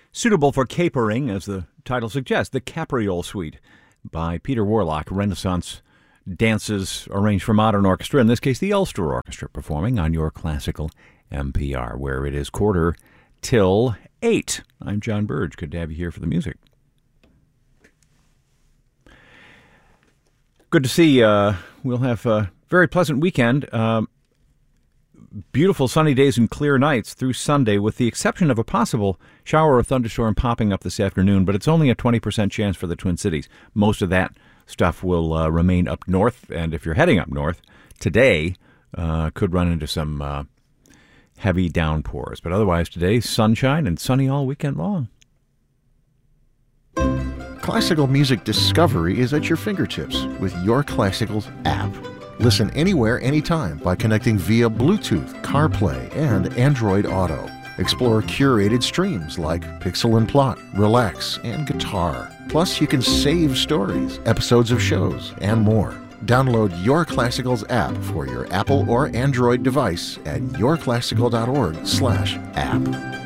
Suitable for capering, as the title suggests, the Capriole Suite by Peter Warlock, Renaissance dances arranged for modern orchestra, in this case the Ulster Orchestra, performing on your classical NPR, where it is 7:45. I'm John Burge. Good to have you here for the music. Good to see. We'll have a very pleasant weekend. Beautiful sunny days and clear nights through Sunday, with the exception of a possible shower or thunderstorm popping up this afternoon, but it's only a 20% chance for the Twin Cities. Most of that stuff will remain up north, and if you're heading up north today, could run into some heavy downpours. But otherwise today, sunshine and sunny all weekend long. Classical music discovery is at your fingertips with Your Classicals app. Listen anywhere, anytime by connecting via Bluetooth, CarPlay, and Android Auto. Explore curated streams like Pixel and Plot, Relax, and Guitar. Plus, you can save stories, episodes of shows, and more. Download Your Classicals app for your Apple or Android device at yourclassical.org/app.